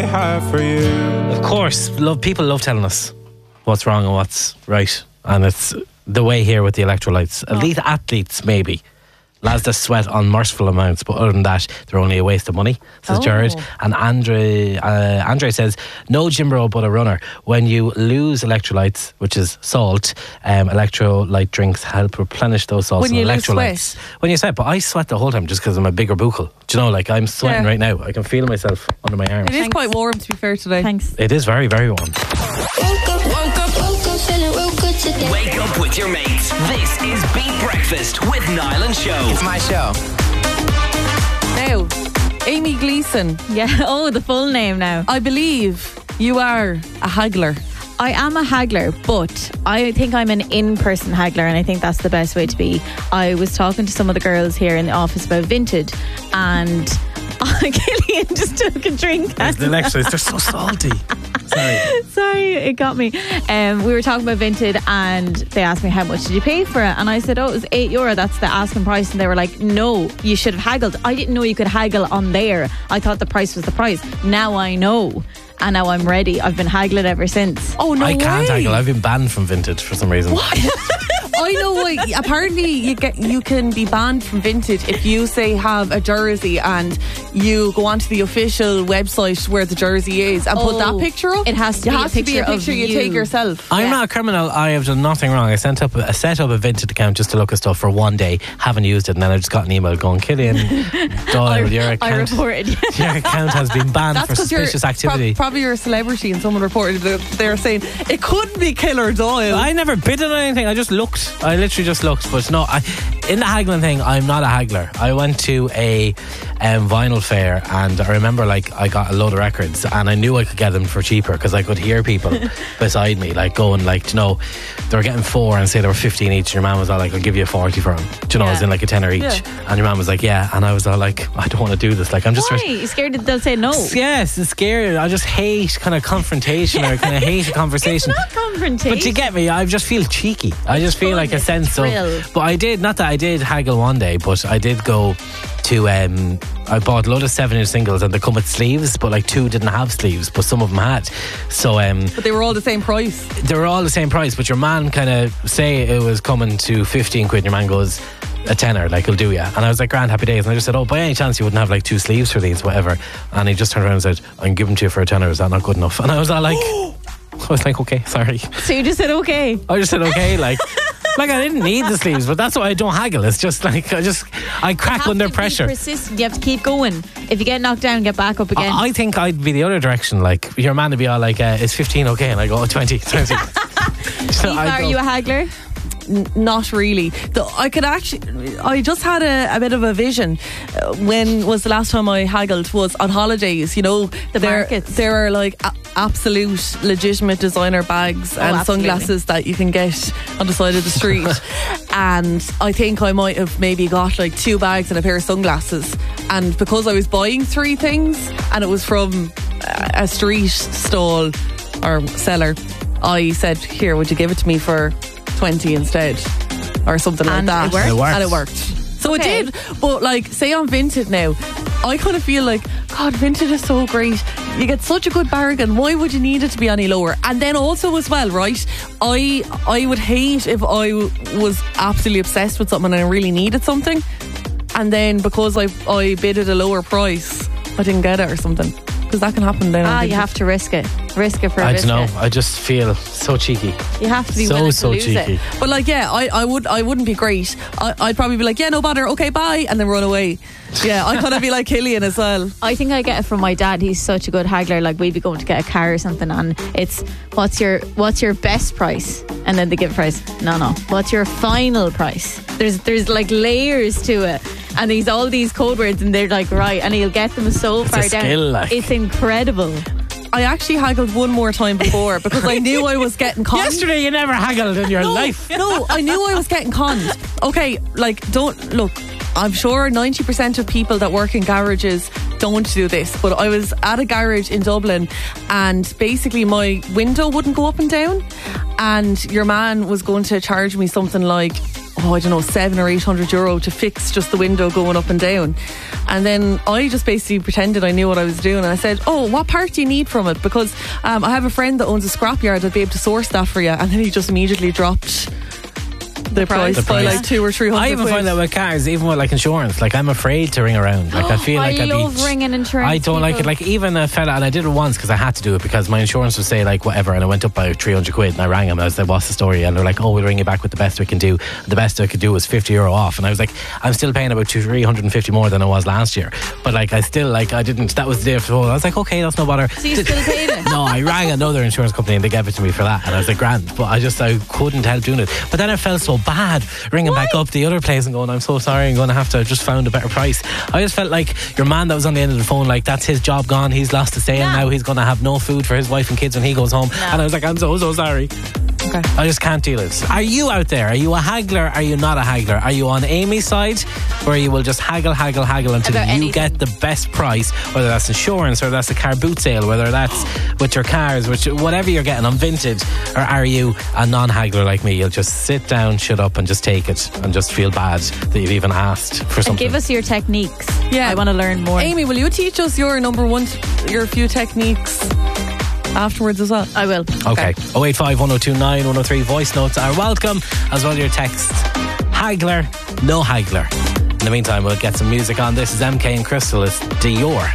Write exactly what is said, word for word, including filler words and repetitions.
have for you. Of course, love, people love telling us what's wrong and what's right, and it's the way here with the electrolytes. Oh. Elite athletes, maybe. Lads that sweat unmerciful amounts, but other than that, they're only a waste of money, says oh. Jared. And Andre, uh, Andre says, no gym bro but a runner. When you lose electrolytes, which is salt, um, electrolyte drinks help replenish those salts when and you electrolytes. Lose sweat. When you sweat, but I sweat the whole time just because I'm a bigger buccal. Do you know, like I'm sweating yeah. right now. I can feel myself under my arms. It is Thanks. quite warm, to be fair, today. Thanks. It is very, very warm. Woke up, woke up, woke up, feeling real good today. Wake up with your mates. This is Beat Breakfast with Niall and Show. It's my show. Now, Amy Gleeson. Yeah. Oh, the full name now. I believe you are a haggler. I am a haggler, but I think I'm an in-person haggler, and I think that's the best way to be. I was talking to some of the girls here in the office about Vinted, and Killian just took a drink. The electrolytes, they're so salty. Sorry. Sorry, it got me. Um, we were talking about Vinted, and they asked me how much did you pay for it, and I said, oh, it was eight euro. That's the asking price, and they were like, no, you should have haggled. I didn't know you could haggle on there. I thought the price was the price. Now I know. And now I'm ready. I've been haggling ever since. Oh, no I can't way. haggle. I've been banned from Vinted for some reason. What? I know why. Apparently you get you can be banned from Vinted if you say have a jersey and you go onto the official website where the jersey is and Oh, put that picture up. it has to it be has a to be a picture of picture you you. take yourself. I'm Yeah. not a criminal. I have done nothing wrong. I sent up, I set up a Vinted account just to look at stuff for one day. Haven't used it, and then I just got an email going, Killian Doyle, I, your I account, reported. your account has been banned That's for 'cause you're suspicious activity. prob- probably you're a celebrity and someone reported that they're saying it couldn't be Killer Doyle. I never bid on anything. I just looked. I literally just looked. But no, I, in the haggling thing, I'm not a haggler. I went to a um, vinyl fair, and I remember like I got a load of records, and I knew I could get them for cheaper because I could hear people beside me like going like, you know, they were getting four and say they were fifteen each, and your man was all like, I'll give you a forty for them. Do you know, Yeah. as in like a tenner each. Yeah. And your man was like, yeah. And I was all like, I don't want to do this. Like, I'm just Why? You scared that they'll say no? Yes, it's scary. I just hate kind of confrontation or kind of hate a conversation. It's not confrontation. But you get me, I just feel cheeky. I just feel fun, like a it's sense thrill. of. But I did, not that I did haggle one day, but I did go to. Um, I bought a load of seven inch singles, and they come with sleeves, but like two didn't have sleeves, but some of them had. So um, But they were all the same price. they were all the same price. But your man kind of say it was coming to fifteen quid, and your man goes, a tenner, like he'll do ya. And I was like, grand, happy days. And I just said, oh, by any chance you wouldn't have like two sleeves for these, whatever. And he just turned around and said, I can give them to you for a tenner. Is that not good enough? And I was all like, I was like, okay, sorry. So you just said okay. I just said okay, like, like I didn't need the sleeves, but that's why I don't haggle. It's just like I just I crack under pressure. You have to be persistent. You have to keep going. If you get knocked down, get back up again. I, I think I'd be the other direction. Like your man would be all like, uh, "Is fifteen okay?" And I go, oh, twenty, twenty. So Eva, I'd are go- you a haggler? N- not really. The, I could actually. I just had a, a bit of a vision. Uh, when was the last time I haggled? Was on holidays. You know, The there markets. there are like a, absolute legitimate designer bags and absolutely. sunglasses that you can get on the side of the street. And I think I might have maybe got like two bags and a pair of sunglasses. And because I was buying three things, and it was from a, a street stall or seller, I said, "Here, would you give it to me for twenty instead," or something And like that. it worked? And it worked. And it worked. So Okay. it did. But like, say on Vinted now, I kind of feel like, God, Vinted is so great. You get such a good bargain. Why would you need it to be any lower? And then also as well, right? I I would hate if I w- was absolutely obsessed with something and I really needed something, and then because I I bid at a lower price, I didn't get it or something. Because that can happen then. on Ah, you Vinted. have to risk it. Risk it for a I don't know. biscuit. I just feel so cheeky. You have to be So, willing so to lose cheeky. it. But like, yeah, I, I would I wouldn't be great. I, I'd probably be like, yeah, no bother, okay, bye, and then run away. Yeah, I kind of be like Killian as well. I think I get it from my dad. He's such a good haggler. Like we'd be going to get a car or something, and it's what's your what's your best price, and then they give price. No, no. What's your final price? There's there's like layers to it, and he's all these code words, and they're like right, and he'll get them so It's far a down. skill, like. It's incredible. I actually haggled one more time before because I knew I was getting conned. Yesterday you never haggled in your no, life. No, I knew I was getting conned. Okay, like, don't look. I'm sure ninety percent of people that work in garages don't do this, but I was at a garage in Dublin, and basically my window wouldn't go up and down, and your man was going to charge me something like oh, I don't know, seven or eight hundred euro to fix just the window going up and down. And then I just basically pretended I knew what I was doing. And I said, oh, what part do you need from it? Because um, I have a friend that owns a scrapyard. I'd be able to source that for you. And then he just immediately dropped the price, The by price. like two or three hundred I even quid. find that with cars, even with like insurance, like I'm afraid to ring around. Like I feel I like I'd love be, ringing insurance I don't like it. people. Like even a fella, and I did it once because I had to do it because my insurance would say like whatever, and I went up by three hundred quid, and I rang him and I said, "What's the story?" And they're like, "Oh, we'll ring you back with the best we can do." The best I could do was fifty euro off, and I was like, "I'm still paying about two, three hundred and fifty more than I was last year." But like I still like I didn't. That was the day before. I was like, "Okay, that's no bother." So you still paid it? No, I rang another insurance company and they gave it to me for that, and I was like, grand. But I just I couldn't help doing it. But then I felt so bad ringing back up the other place and going, I'm so sorry, I'm going to have to just found a better price. I just felt like your man that was on the end of the phone, like that's his job gone. He's lost a sale No. now. He's going to have no food for his wife and kids when he goes home. And I was like, I'm so so sorry. Okay. I just can't deal with it. Are you out there? Are you a haggler? Are you not a haggler? Are you on Amy's side, where you will just haggle, haggle, haggle until About you anything. get the best price, whether that's insurance or that's a car boot sale, whether that's with your cars, which whatever you're getting on Vinted, or are you a non-haggler like me? You'll just sit down, shut up, and just take it, and just feel bad that you've even asked for And something. give us your techniques. Yeah. I want to learn more. Amy, will you teach us your number one, your few techniques afterwards as well? I will. Okay. oh eight five, one oh two nine, one oh three voice notes are welcome, as well as your texts. Haggler, no haggler. In the meantime, we'll get some music on. This is M K and Crystal. It's Dior.